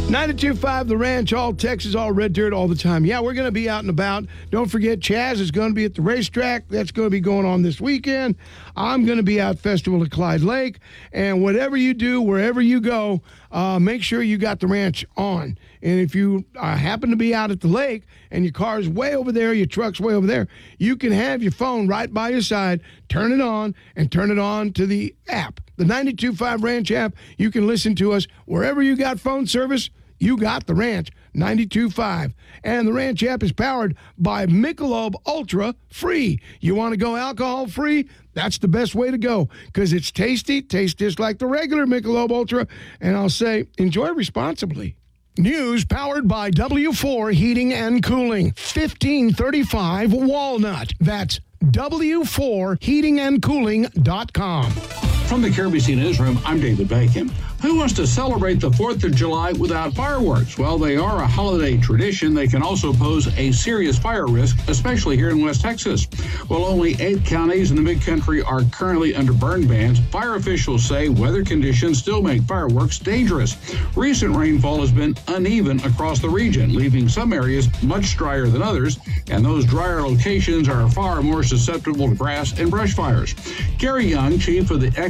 92.5 The Ranch, all Texas, all red dirt all the time. Yeah, we're going to be out and about. Don't forget, Chaz is going to be at the racetrack. That's going to be going on this weekend. I'm going to be out Festival at Clyde Lake. And whatever you do, wherever you go, make sure you got the ranch on. And if you happen to be out at the lake and your car's way over there, your truck's way over there, you can have your phone right by your side, turn it on, and turn it on to the app. The 92.5 Ranch app, you can listen to us wherever you got phone service. You got the Ranch 92.5. And the Ranch app is powered by Michelob Ultra Free. You want to go alcohol free? That's the best way to go because it's tasty, tastes just like the regular Michelob Ultra. And I'll say, enjoy responsibly. News powered by W4 Heating and Cooling. 1535 Walnut. That's W4HeatingandCooling.com. From the KRBC Newsroom, I'm David Bacon. Who wants to celebrate the 4th of July without fireworks? Well, they are a holiday tradition. They can also pose a serious fire risk, especially here in West Texas. While only 8 counties in the Mid-Country are currently under burn bans, fire officials say weather conditions still make fireworks dangerous. Recent rainfall has been uneven across the region, leaving some areas much drier than others, and those drier locations are far more susceptible to grass and brush fires. Gary Young, chief of the